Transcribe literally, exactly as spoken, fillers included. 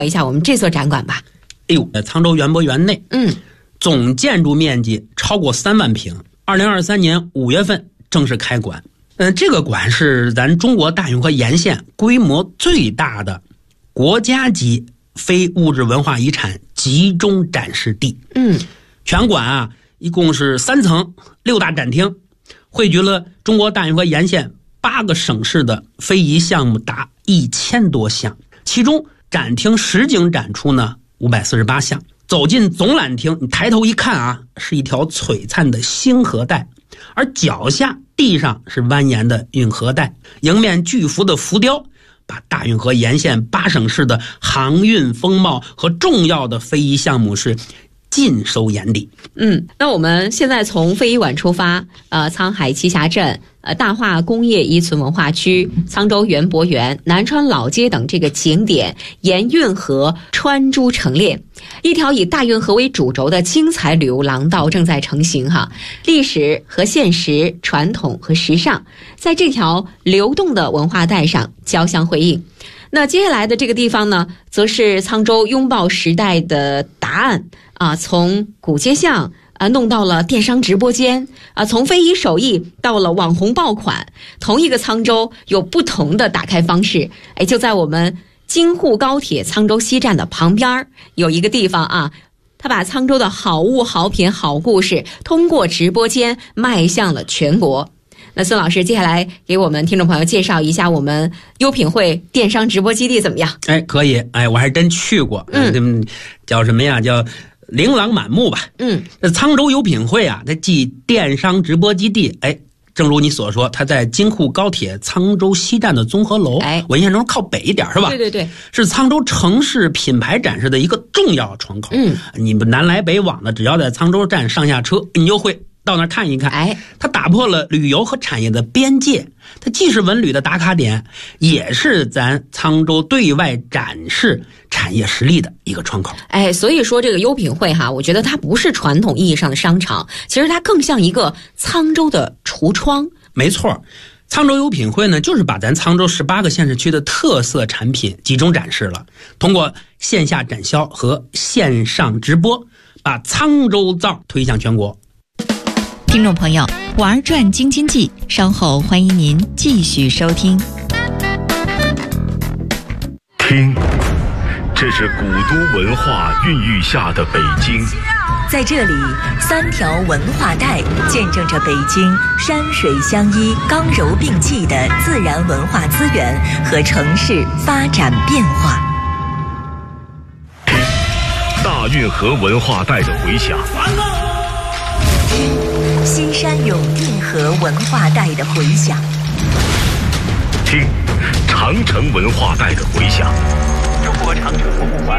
一下我们这座展馆吧。 哎呦，沧州园博园内， 嗯， 总建筑面积超过三万平。二零二三年五月份正式开馆。嗯、呃，这个馆是咱中国大运河沿线规模最大的国家级非物质文化遗产集中展示地。 嗯， 全馆啊，一共是三层六大展厅，汇聚了中国大运河沿线八个省市的非遗项目达一千多项，其中展厅实景展出呢五百四十八项。走进总览厅，你抬头一看啊，是一条璀璨的星河带，而脚下地上是蜿蜒的运河带，迎面巨幅的浮雕把大运河沿线八省市的航运风貌和重要的非遗项目是尽收眼底。 嗯，那我们现在从非遗馆出发，呃，沧海栖霞镇、呃大化工业遗存文化区、沧州园博园、南川老街等这个景点沿运河穿珠成列，一条以大运河为主轴的精彩旅游廊道正在成型哈。历史和现实，传统和时尚，在这条流动的文化带上交相辉映。那接下来的这个地方呢，则是沧州拥抱时代的答案啊，从古街巷啊弄到了电商直播间啊，从非遗手艺到了网红爆款，同一个沧州有不同的打开方式。哎，就在我们京沪高铁沧州西站的旁边有一个地方啊，他把沧州的好物好品好故事通过直播间迈向了全国。那孙老师接下来给我们听众朋友介绍一下我们优品汇电商直播基地怎么样？ 哎，可以，哎，我还真去过，嗯，叫什么呀？叫琳琅满目吧。 嗯， 沧州优品汇啊，它既电商直播基地，哎，正如你所说，它在京沪高铁沧州西站的综合楼， 哎， 我印象中靠北一点是吧？ 对对对， 是沧州城市品牌展示的一个重要窗口。 嗯， 你们南来北往的，只要在沧州站上下车，你就会到那儿看一看。 哎， 它打破了旅游和产业的边界，它既是文旅的打卡点，也是咱沧州对外展示产业实力的一个窗口。 哎，所以说这个优品汇哈，我觉得它不是传统意义上的商场，其实它更像一个沧州的橱窗。 没错，沧州优品汇呢，就是把咱沧州十八个县市区的特色产品集中展示了，通过线下展销和线上直播，把沧州造推向全国。 听众朋友，玩转京津冀，稍后欢迎您继续收听。 听，这是古都文化孕育下的北京。 在这里，三条文化带见证着北京山水相依、刚柔并济的自然文化资源和城市发展变化。 听，大运河文化带的回响。 听，西山永定河文化带的回响。 听，长城文化带的回响。 中国长城博物馆